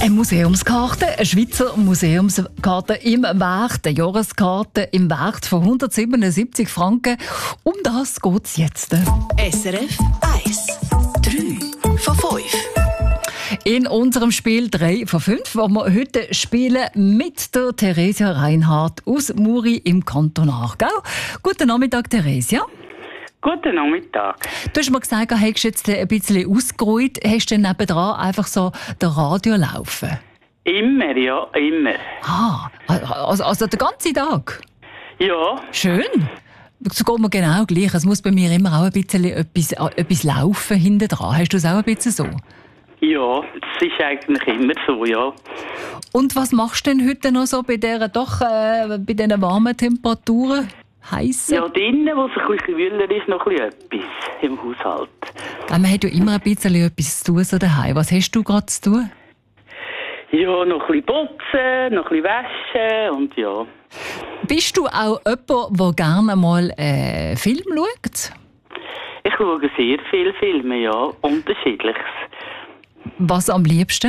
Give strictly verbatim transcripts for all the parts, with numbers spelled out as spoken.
Eine Museumskarte, eine Schweizer Museumskarte im Wert, eine Jahreskarte im Wert von hundertsiebenundsiebzig Franken. Um das geht es jetzt. S R F eins. drei von fünf. In unserem Spiel drei von fünf, wo wir heute spielen mit der Theresia Reinhardt aus Muri im Kanton Aargau. Guten Nachmittag, Theresia. Guten Nachmittag. Du hast mir gesagt, du hättest jetzt ein bisschen ausgeruht. Hast du dann nebenan einfach so den Radio laufen? Immer, ja, immer. Ah, also, also den ganzen Tag? Ja. Schön. So geht mir genau gleich. Es muss bei mir immer auch ein bisschen etwas, etwas laufen hinten dran. Hast du es auch ein bisschen so? Ja, das ist eigentlich immer so, ja. Und was machst du denn heute noch so bei dieser doch äh, bei diesen warmen Temperaturen? Heissen? Ja, drinnen, wo es ein bisschen kühler ist, noch ein bisschen etwas im Haushalt. Ja, man hat ja immer ein bisschen etwas zu tun so daheim. Was hast du gerade zu tun? Ja, noch ein bisschen putzen, noch ein bisschen waschen und ja. Bist du auch jemand, der gerne mal äh, Film schaut? Ich schaue sehr viele Filme, ja, unterschiedliches. Was am liebsten?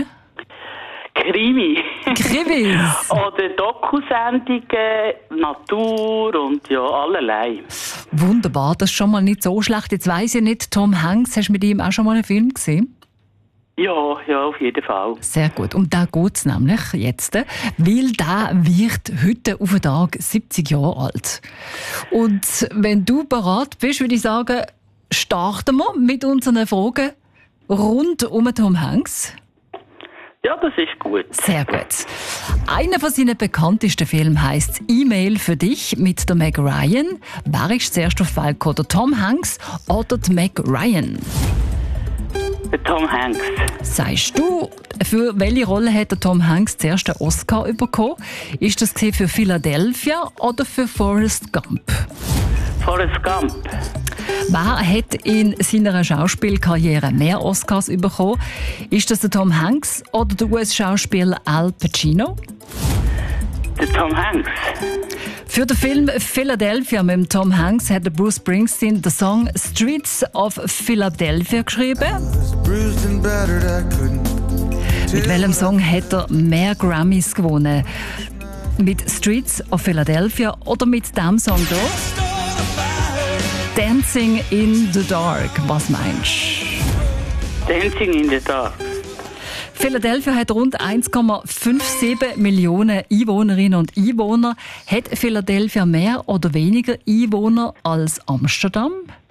Krimi. Krimis? Oder Dokusendungen, Natur und ja, allerlei. Wunderbar, das ist schon mal nicht so schlecht. Jetzt weiss ich nicht, Tom Hanks, hast du mit ihm auch schon mal einen Film gesehen? Ja, ja, auf jeden Fall. Sehr gut. Um den geht es nämlich jetzt, weil der wird heute auf den Tag siebzig Jahre alt. Und wenn du bereit bist, würde ich sagen, starten wir mit unseren Fragen rund um Tom Hanks. Ja, das ist gut. Sehr gut. Einer von seinen bekanntesten Filmen heisst «E-Mail für dich» mit der Meg Ryan. Wer ist zuerst auf die Welt gekommen, der Tom Hanks oder die Meg Ryan? Der Tom Hanks. Sagst du, für welche Rolle hat der Tom Hanks zuerst den Oscar bekommen? Ist das für Philadelphia oder für Forrest Gump? Forrest Gump. Wer hat in seiner Schauspielkarriere mehr Oscars bekommen? Ist das der Tom Hanks oder der U S-Schauspieler Al Pacino? Der Tom Hanks. Für den Film Philadelphia mit dem Tom Hanks hat Bruce Springsteen den Song «Streets of Philadelphia» geschrieben. Mit welchem Song hat er mehr Grammys gewonnen? Mit «Streets of Philadelphia» oder mit dem Song hier? «Dancing in the Dark». Was meinst du? «Dancing in the Dark». Philadelphia hat rund eins Komma siebenundfünfzig Millionen Einwohnerinnen und Einwohner. Hat Philadelphia mehr oder weniger Einwohner als Amsterdam?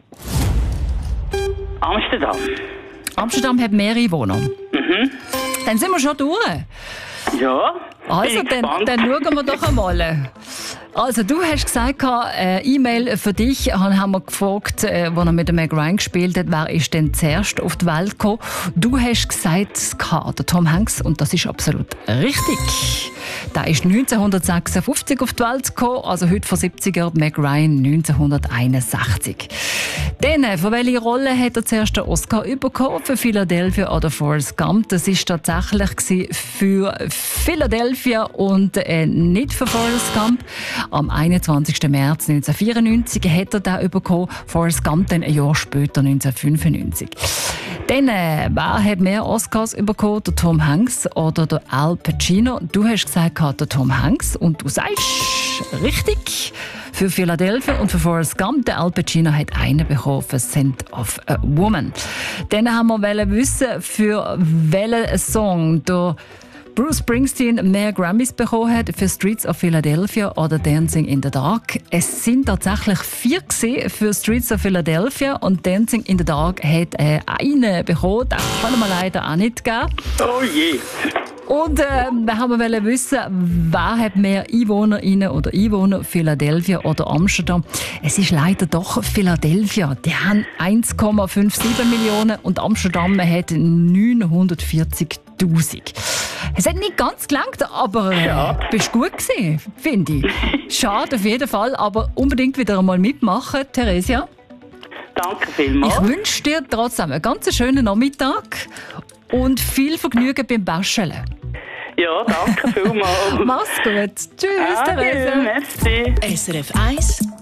Amsterdam. Amsterdam hat mehr Einwohner. Mhm. Dann sind wir schon durch. Ja. Also, dann, dann schauen wir doch einmal. Also, du hast gesagt, äh, E-Mail für dich. Dann haben wir gefragt, äh, als er mit dem Meg Ryan gespielt hat, wer ist denn zuerst auf die Welt gekommen? Du hast gesagt, der Tom Hanks, und das ist absolut richtig. Der ist neunzehnhundertsechsundfünfzig auf die Welt gekommen, also heute vor siebzig Jahren, Meg Ryan neunzehnhunderteinundsechzig. Dann, für welche Rolle hat er zuerst den Oscar bekommen? Für Philadelphia oder Forrest Gump? Das war tatsächlich für Philadelphia und äh, nicht für Forrest Gump. Am einundzwanzigsten März neunzehnhundertvierundneunzig hat er den bekommen, Forrest Gump dann ein Jahr später, neunzehnhundertfünfundneunzig. Dann, äh, wer hat mehr Oscars bekommen, der Tom Hanks oder der Al Pacino? Du hast gesagt, der Tom Hanks, und du sagst richtig. Für Philadelphia und für Forrest Gump, der Al Pacino hat einen bekommen für «Scent of a Woman». Dann haben wir wissen, für welchen Song der Bruce Springsteen mehr Grammys bekommen hat für «Streets of Philadelphia» oder «Dancing in the Dark». Es sind tatsächlich vier für «Streets of Philadelphia» und «Dancing in the Dark» hat äh, einen bekommen. Das kann man leider auch nicht geben. Oh je! Und äh, wir haben wissen, wer hat mehr EinwohnerInnen oder Einwohner, Philadelphia oder Amsterdam. Es ist leider doch Philadelphia. Die haben eins Komma siebenundfünfzig Millionen und Amsterdam hat neunhundertvierzigtausend. Es hat nicht ganz gelangt, aber äh, ja. bist gut gewesen, finde ich. Schade auf jeden Fall, aber unbedingt wieder einmal mitmachen, Theresia. Danke vielmals. Ich wünsche dir trotzdem einen ganz schönen Nachmittag und viel Vergnügen beim Bascheln. Ja, danke vielmals. Mach's gut. Tschüss, Adieu, Theresia. merci. S R F eins